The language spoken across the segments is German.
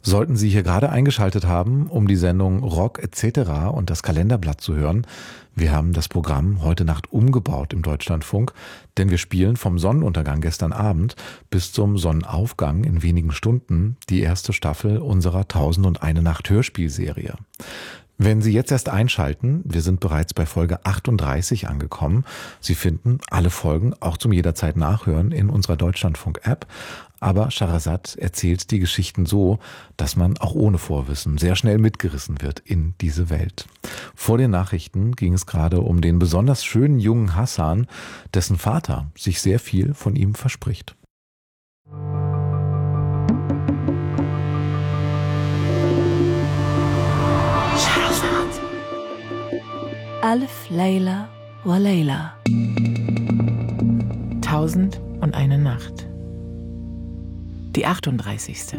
Sollten Sie hier gerade eingeschaltet haben, um die Sendung Rock etc. und das Kalenderblatt zu hören, wir haben das Programm heute Nacht umgebaut im Deutschlandfunk, denn wir spielen vom Sonnenuntergang gestern Abend bis zum Sonnenaufgang in wenigen Stunden die erste Staffel unserer 1001 Nacht Hörspielserie. Wenn Sie jetzt erst einschalten, wir sind bereits bei Folge 38 angekommen. Sie finden alle Folgen auch zum jederzeit Nachhören in unserer Deutschlandfunk-App. Aber Shahrazad erzählt die Geschichten so, dass man auch ohne Vorwissen sehr schnell mitgerissen wird in diese Welt. Vor den Nachrichten ging es gerade um den besonders schönen jungen Hassan, dessen Vater sich sehr viel von ihm verspricht. Alf Layla wa Layla. 1001 Nacht. Die 38.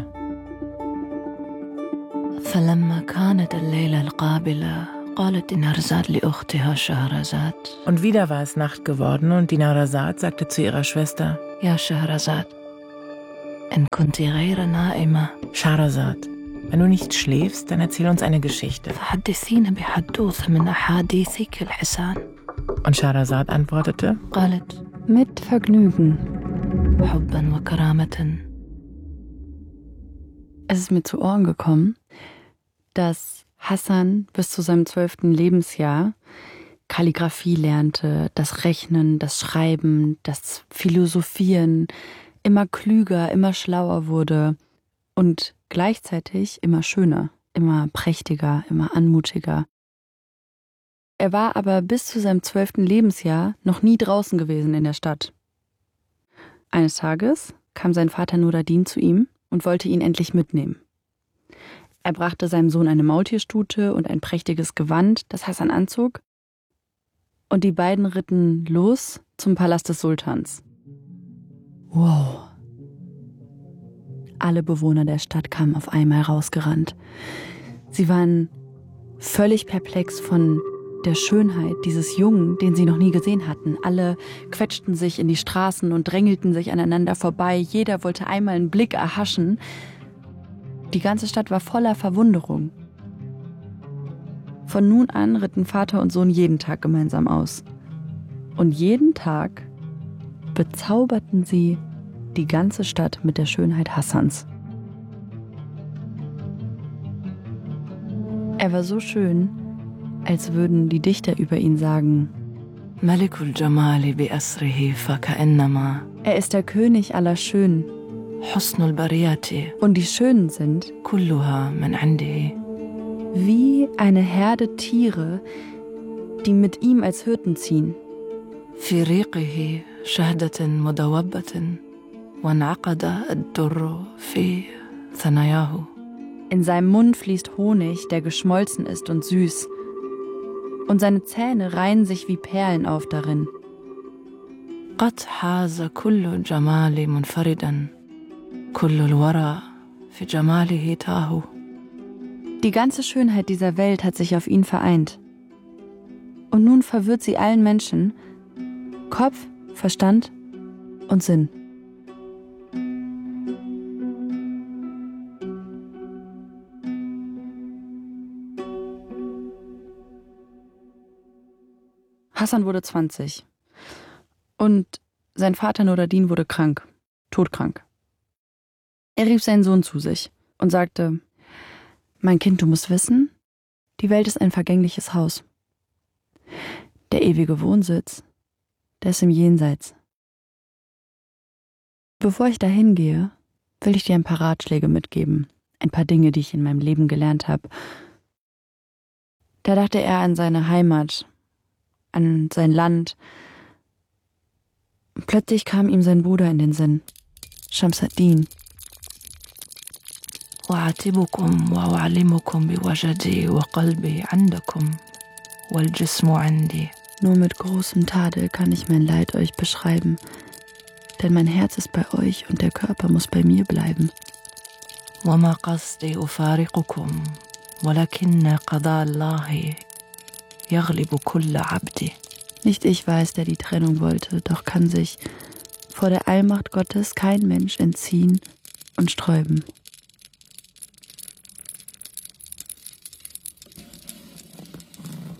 فلما كانت الليلة القابلة قالت دينارزاد لأختها شهرزاد. Und wieder war es Nacht geworden und Dinarzad sagte zu ihrer Schwester: يا شهرزاد إن كنت غير نائمة Shahrazad, wenn du nicht schläfst, dann erzähl uns eine Geschichte. فحدثينا بحدوث من أحاديثك الحسان. Und Shahrazad antwortete: قالت mit Vergnügen. حبا وكرامة. Es ist mir zu Ohren gekommen, dass Hassan bis zu seinem 12. Lebensjahr Kalligraphie lernte, das Rechnen, das Schreiben, das Philosophieren, immer klüger, immer schlauer wurde und gleichzeitig immer schöner, immer prächtiger, immer anmutiger. Er war aber bis zu seinem 12. Lebensjahr noch nie draußen gewesen in der Stadt. Eines Tages kam sein Vater Nuradin zu ihm und wollte ihn endlich mitnehmen. Er brachte seinem Sohn eine Maultierstute und ein prächtiges Gewand, das Hassan anzog, und die beiden ritten los zum Palast des Sultans. Wow! Alle Bewohner der Stadt kamen auf einmal rausgerannt. Sie waren völlig perplex von der Schönheit dieses Jungen, den sie noch nie gesehen hatten. Alle quetschten sich in die Straßen und drängelten sich aneinander vorbei. Jeder wollte einmal einen Blick erhaschen. Die ganze Stadt war voller Verwunderung. Von nun an ritten Vater und Sohn jeden Tag gemeinsam aus. Und jeden Tag bezauberten sie die ganze Stadt mit der Schönheit Hassans. Er war so schön, als würden die Dichter über ihn sagen: Malikul Jamali bi asrihi fa ka'annama. Er ist der König aller Schönen. Husnul Bariyati. Und die Schönen sind kulluha min indihi. Wie eine Herde Tiere, die mit ihm als Hirten ziehen. Fi riqihi shahdatin mudawabbatin wa naqada ad-durru fi thanayahu. In seinem Mund fließt Honig, der geschmolzen ist und süß. Und seine Zähne reihen sich wie Perlen auf darin. قد حاز كل جمال منفردا كل الورى في جماله تاهو. Die ganze Schönheit dieser Welt hat sich auf ihn vereint. Und nun verwirrt sie allen Menschen Kopf, Verstand und Sinn. Hassan wurde 20 und sein Vater Nuradin wurde krank, todkrank. Er rief seinen Sohn zu sich und sagte: Mein Kind, du musst wissen, die Welt ist ein vergängliches Haus. Der ewige Wohnsitz, der ist im Jenseits. Bevor ich dahin gehe, will ich dir ein paar Ratschläge mitgeben, ein paar Dinge, die ich in meinem Leben gelernt habe. Da dachte er an seine Heimat, an sein Land. Plötzlich kam ihm sein Bruder in den Sinn, Shams ad-Din. وأعاتبكم وأعلمكم بوجدي وقلبي عندكم والجسم عندي. Nur mit großem Tadel kann ich mein Leid euch beschreiben, denn mein Herz ist bei euch und der Körper muss bei mir bleiben. وما قصدي أفارقكم ولكن قضاء الله يغلب كل عبد. Nicht ich weiß, der die Trennung wollte, doch kann sich vor der Allmacht Gottes kein Mensch entziehen und sträuben.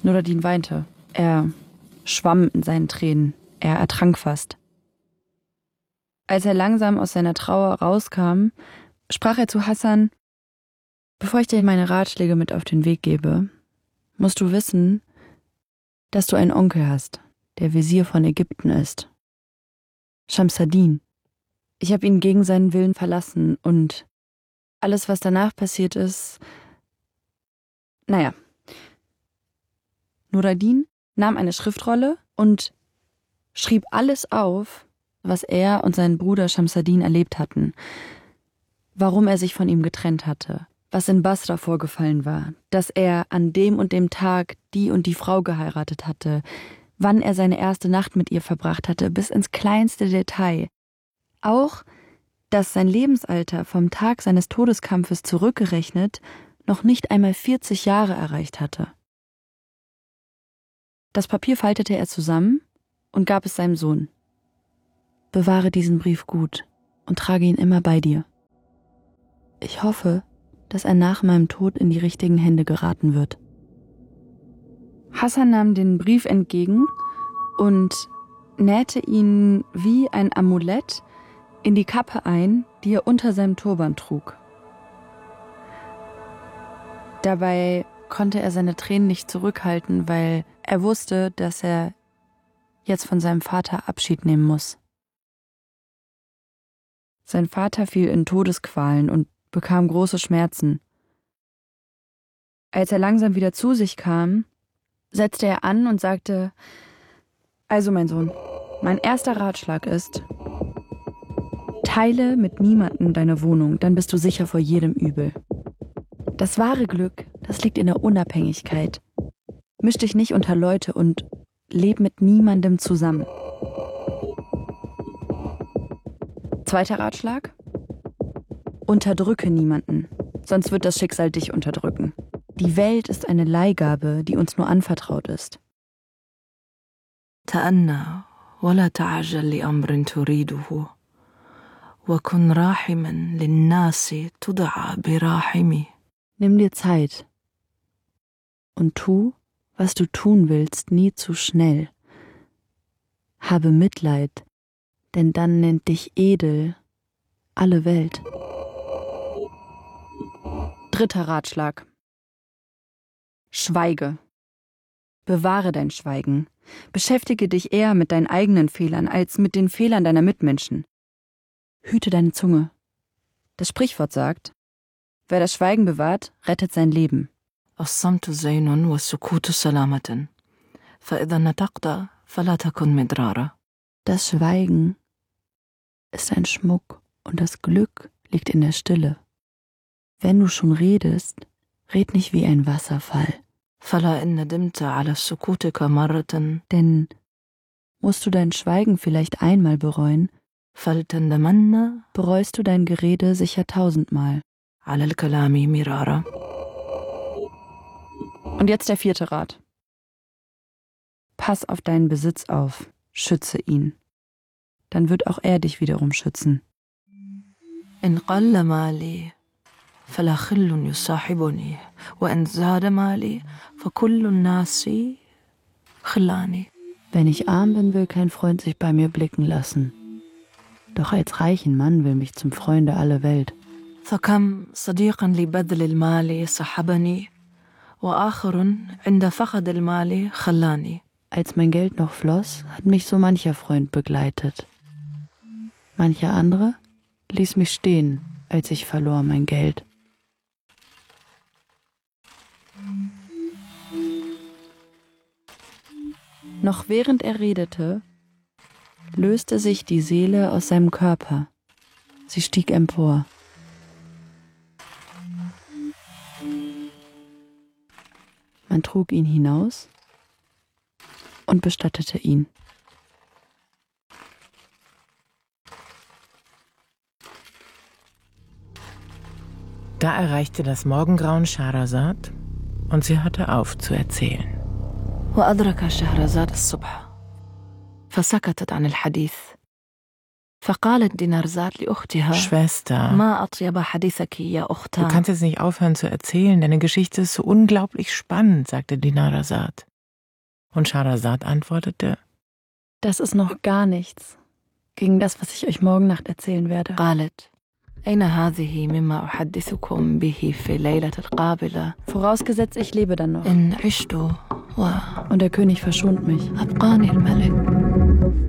Nureddin weinte. Er schwamm in seinen Tränen. Er ertrank fast. Als er langsam aus seiner Trauer rauskam, sprach er zu Hassan: Bevor ich dir meine Ratschläge mit auf den Weg gebe, musst du wissen, dass du einen Onkel hast, der Wesir von Ägypten ist. Shams ad-Din. Ich habe ihn gegen seinen Willen verlassen und alles, was danach passiert ist, naja. Nureddin nahm eine Schriftrolle und schrieb alles auf, was er und sein Bruder Shams ad-Din erlebt hatten, warum er sich von ihm getrennt hatte, was in Basra vorgefallen war, dass er an dem und dem Tag die und die Frau geheiratet hatte, wann er seine erste Nacht mit ihr verbracht hatte, bis ins kleinste Detail. Auch, dass sein Lebensalter vom Tag seines Todeskampfes zurückgerechnet noch nicht einmal 40 Jahre erreicht hatte. Das Papier faltete er zusammen und gab es seinem Sohn. Bewahre diesen Brief gut und trage ihn immer bei dir. Ich hoffe, dass er nach meinem Tod in die richtigen Hände geraten wird. Hassan nahm den Brief entgegen und nähte ihn wie ein Amulett in die Kappe ein, die er unter seinem Turban trug. Dabei konnte er seine Tränen nicht zurückhalten, weil er wusste, dass er jetzt von seinem Vater Abschied nehmen muss. Sein Vater fiel in Todesqualen und bekam große Schmerzen. Als er langsam wieder zu sich kam, setzte er an und sagte: Also, mein Sohn, mein erster Ratschlag ist: Teile mit niemandem deine Wohnung, dann bist du sicher vor jedem Übel. Das wahre Glück, das liegt in der Unabhängigkeit. Misch dich nicht unter Leute und leb mit niemandem zusammen. Zweiter Ratschlag: Unterdrücke niemanden, sonst wird das Schicksal dich unterdrücken. Die Welt ist eine Leihgabe, die uns nur anvertraut ist. تأنى ولا تعجل لأمر تريده وكن راحما للناس تدعى براحمي. Nimm dir Zeit und tu, was du tun willst, nie zu schnell. Habe Mitleid, denn dann nennt dich edel alle Welt. Dritter Ratschlag: Schweige. Bewahre dein Schweigen. Beschäftige dich eher mit deinen eigenen Fehlern als mit den Fehlern deiner Mitmenschen. Hüte deine Zunge. Das Sprichwort sagt: Wer das Schweigen bewahrt, rettet sein Leben. الصمت زين والسكوت سلامة فإذا نطقت فلا تكن مدرارا. Das Schweigen ist ein Schmuck und das Glück liegt in der Stille. Wenn du schon redest, red nicht wie ein Wasserfall. فلا إن ندمت على سكوتك مرة Denn musst du dein Schweigen vielleicht einmal bereuen, فلتندمن bereust du dein Gerede sicher 1000-mal. على الكلام مرارا. Und jetzt der vierte Rat. Pass auf deinen Besitz auf, schütze ihn. Dann wird auch er dich wiederum schützen. إن قل مالي فلا خل يصاحبني وإن زاد مالي فكل الناس خلاني. Wenn ich arm bin, will kein Freund sich bei mir blicken lassen. Doch als reichen Mann will mich zum Freunde alle Welt. فكم صديقا لبذل المال صحبني وآخر عند فقد المال خلاني. Als mein Geld noch floss, hat mich so mancher Freund begleitet. Mancher andere ließ mich stehen, als ich verlor mein Geld. Noch während er redete, löste sich die Seele aus seinem Körper. Sie stieg empor. Man trug ihn hinaus und bestattete ihn. Da erreichte das Morgengrauen Schahrazad und sie hörte auf zu erzählen. وأدرك شهرزاد الصبح فسكتت عن الحديث فقالت دينارزاد لأختها Schwester, ما أطيب حديثك يا du أختان. kannst jetzt nicht aufhören zu erzählen, deine Geschichte ist so unglaublich spannend, sagte Dinarzad. Und Scheherazad antwortete: Das ist noch gar nichts gegen das, was ich euch morgen Nacht erzählen werde. قالت أين هذه مما أحدثكم به في الليلة القابلة Vorausgesetzt, ich lebe dann noch. إن عشت Und der König verschont mich. وأبقاني الملك